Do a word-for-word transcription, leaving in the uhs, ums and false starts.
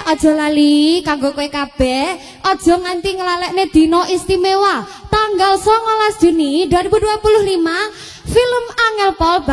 aja lali kanggo kowe kabeh, aja nganti nglalekne dina istimewa tanggal songolas Juni dua ribu dua puluh lima film Angel Pol